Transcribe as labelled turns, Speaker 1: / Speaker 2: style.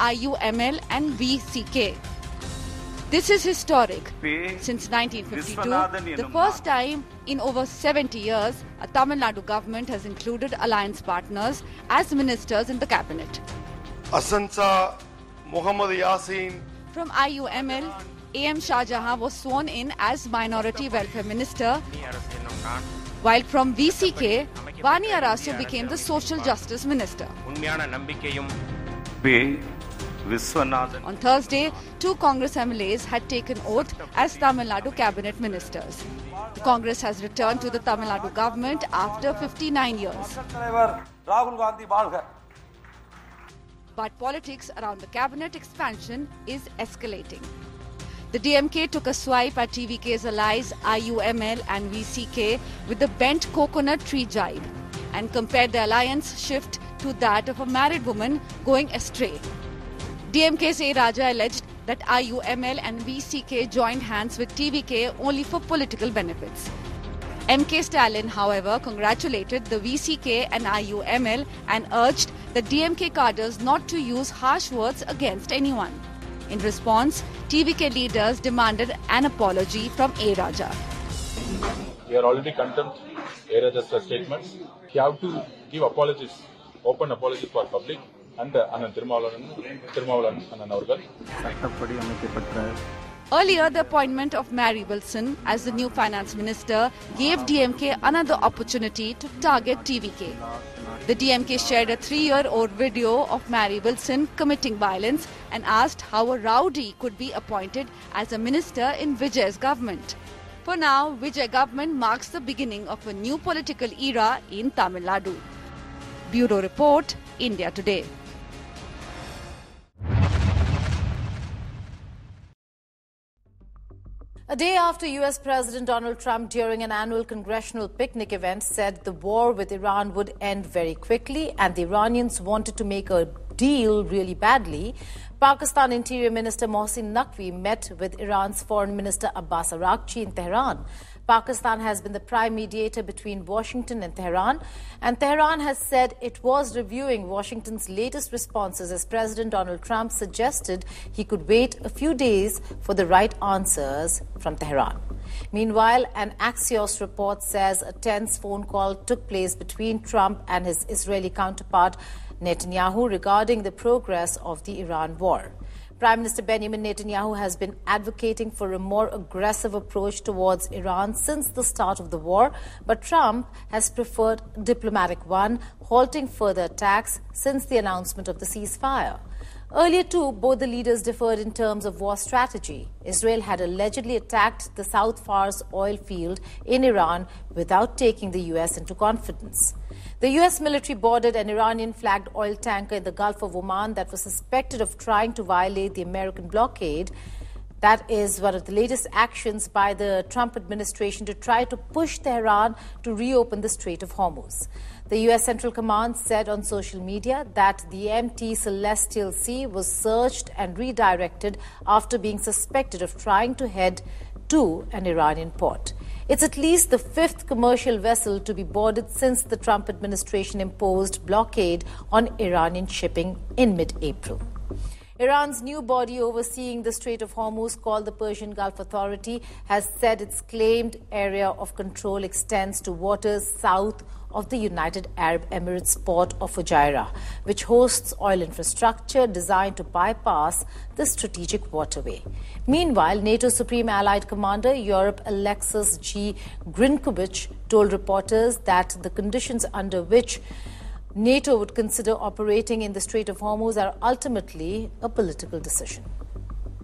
Speaker 1: IUML and VCK. This is historic. Since 1952, the first time in over 70 years, a Tamil Nadu government has included alliance partners as ministers in the cabinet.
Speaker 2: Asansa Muhammad Yasin.
Speaker 1: From IUML, A.M. Shah Jahan was sworn in as Minority Welfare Minister, while from VCK, Vani Arasu became the Social Justice Minister. On Thursday, 2 Congress MLAs had taken oath as Tamil Nadu cabinet ministers. The Congress has returned to the Tamil Nadu government after 59 years. But politics around the cabinet expansion is escalating. The DMK took a swipe at TVK's allies IUML and VCK with the bent coconut tree jibe and compared the alliance shift to that of a married woman going astray. DMK's A. Raja alleged that IUML and VCK joined hands with TVK only for political benefits. MK Stalin, however, congratulated the VCK and IUML and urged the DMK cadres not to use harsh words against anyone. In response, TVK leaders demanded an apology from A. Raja.
Speaker 3: We are already condemned A. Raja's statements. We have to give apologies, open apologies for public.
Speaker 1: Earlier, the appointment of Mary Wilson as the new finance minister gave DMK another opportunity to target TVK. The DMK shared a 3-year-old video of Mary Wilson committing violence and asked how a rowdy could be appointed as a minister in Vijay's government. For now, Vijay government marks the beginning of a new political era in Tamil Nadu. Bureau Report, India Today.
Speaker 4: A day after U.S. President Donald Trump, during an annual congressional picnic event, said the war with Iran would end very quickly and the Iranians wanted to make a deal really badly, Pakistan Interior Minister Mohsin Naqvi met with Iran's Foreign Minister Abbas Araghchi in Tehran. Pakistan has been the prime mediator between Washington and Tehran has said it was reviewing Washington's latest responses as President Donald Trump suggested he could wait a few days for the right answers from Tehran. Meanwhile, an Axios report says a tense phone call took place between Trump and his Israeli counterpart Netanyahu regarding the progress of the Iran war. Prime Minister Benjamin Netanyahu has been advocating for a more aggressive approach towards Iran since the start of the war, but Trump has preferred a diplomatic one, halting further attacks since the announcement of the ceasefire. Earlier, too, both the leaders differed in terms of war strategy. Israel had allegedly attacked the South Fars oil field in Iran without taking the U.S. into confidence. The U.S. military boarded an Iranian-flagged oil tanker in the Gulf of Oman that was suspected of trying to violate the American blockade. That is one of the latest actions by the Trump administration to try to push Tehran to reopen the Strait of Hormuz. The U.S. Central Command said on social media that the MT Celestial Sea was searched and redirected after being suspected of trying to head to an Iranian port. It's at least the 5th commercial vessel to be boarded since the Trump administration imposed blockade on Iranian shipping in mid-April. Iran's new body overseeing the Strait of Hormuz, called the Persian Gulf Authority, has said its claimed area of control extends to waters south of the United Arab Emirates port of Fujairah, which hosts oil infrastructure designed to bypass the strategic waterway. Meanwhile, NATO Supreme Allied Commander Europe Alexis G. Grinkovich told reporters that the conditions under which NATO would consider operating in the Strait of Hormuz are ultimately a political decision.